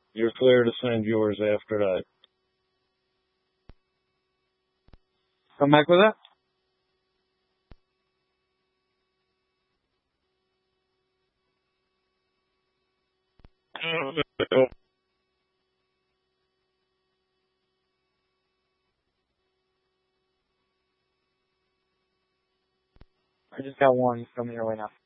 You're clear to send yours after that. Come back with that? I just got one coming your way now.